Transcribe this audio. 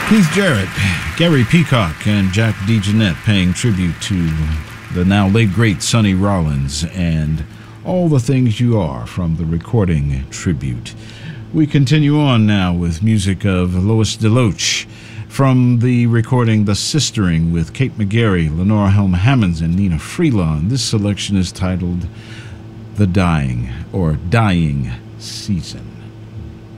Keith Jarrett, Gary Peacock, and Jack DeJohnette paying tribute to the now late great Sonny Rollins and All the Things You Are from the recording Tribute. We continue on now with music of Lois DeLoach from the recording The Sistering with Kate McGarry, Lenora Helm Hammonds, and Nina Freelon. This selection is titled The Dying Season.